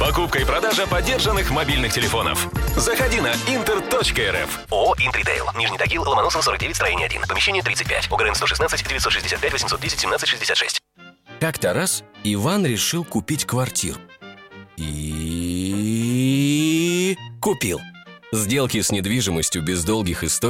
Покупка и продажа подержанных мобильных телефонов. Заходи на inter.rf. ООО «Интритейл». Нижний Тагил, Ломоносова, 49, строение 1. Помещение 35. ОГРН 116 965 810 17 66. Как-то раз Иван решил купить квартиру. И купил. Сделки с недвижимостью без долгих историй